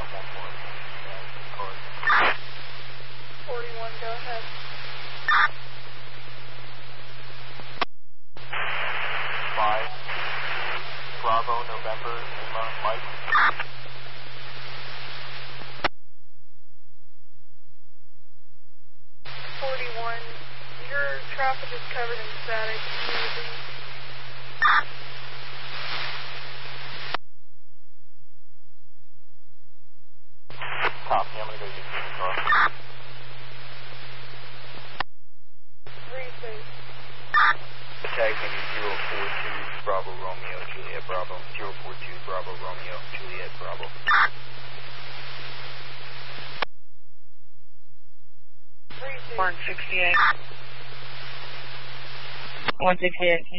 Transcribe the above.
41, go ahead. 5, Bravo, November, Lima, Mike. 41, your traffic is covered in static. Copy, I'm going to go use the car. 3 safe. Tag maybe 042 Bravo Romeo Juliet Bravo 042 Bravo Romeo Juliet Bravo. 3 safe. 168. 168.